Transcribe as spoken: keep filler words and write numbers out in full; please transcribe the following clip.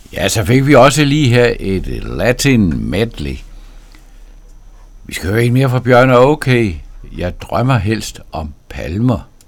Ja, så fik vi også lige her et Latin medley. Vi skal høre en mere fra Bjørn og Okay. Jeg drømmer helst om palmer.